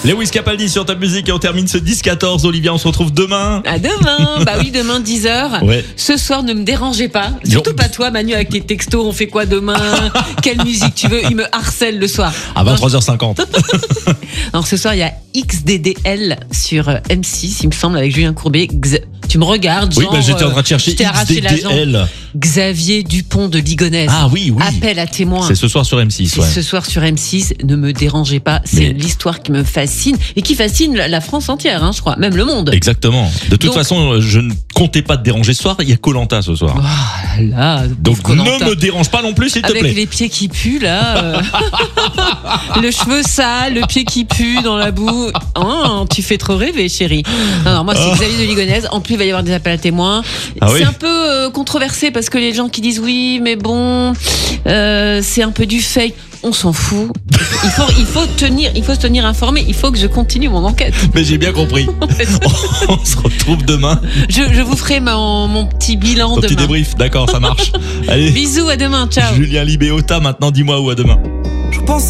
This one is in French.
Lewis Capaldi sur Top Music et on termine ce 10-14. Olivia, on se retrouve demain. À demain. Bah oui, demain 10h. Ouais. Ce soir, ne me dérangez pas. Surtout pas toi, Manu, avec tes textos. On fait quoi demain? Quelle musique tu veux? Il me harcèle le soir. À 23h50. Alors ce soir, il y a XDDL sur M6, il me semble, avec Julien Courbet. Tu me regardes, genre, Oui, j'étais en train de chercher je t'ai arraché la jambe. XDDL. Xavier Dupont de Ligonnès. Ah oui. Appel à témoins. C'est ce soir sur M6. C'est ce soir sur M6. Ne me dérangez pas. C'est l'histoire qui me fascine et qui fascine la France entière, je crois. Même le monde. Exactement. De toute façon, je ne comptais pas te déranger ce soir. Il y a Koh-Lanta ce soir. Oh là, donc ne me dérange pas non plus, s'il te plaît. Avec les pieds qui puent, là. Le cheveu sale, le pied qui pue dans la boue. Oh, tu fais trop rêver, chérie. Non, moi, c'est Xavier de Ligonnès. En plus, il va y avoir des appels à témoins. C'est un peu controversé parce que les gens qui disent oui, mais bon, c'est un peu du fake. On s'en fout. Il faut se tenir informé. Il faut que je continue mon enquête. Mais j'ai bien compris. On se retrouve demain. Je vous ferai mon petit bilan demain. Petit débrief, d'accord, ça marche. Allez. Bisous, à demain, ciao. Julien Libéota, maintenant dis-moi où à demain.